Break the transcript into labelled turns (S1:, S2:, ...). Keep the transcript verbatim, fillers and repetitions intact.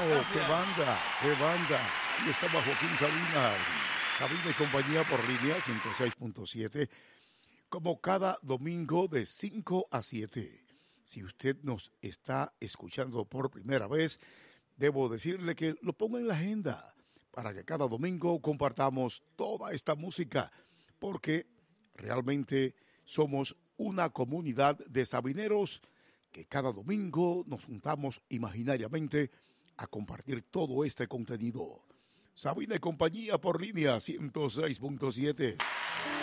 S1: qué banda, qué banda. Y estaba Joaquín Sabina, Sabina y compañía por línea ciento seis punto siete, como cada domingo de cinco a siete. Si usted nos está escuchando por primera vez, debo decirle que lo ponga en la agenda para que cada domingo compartamos toda esta música, porque realmente somos una comunidad de sabineros que cada domingo nos juntamos imaginariamente a compartir todo este contenido. Sabina y compañía por línea ciento seis punto siete.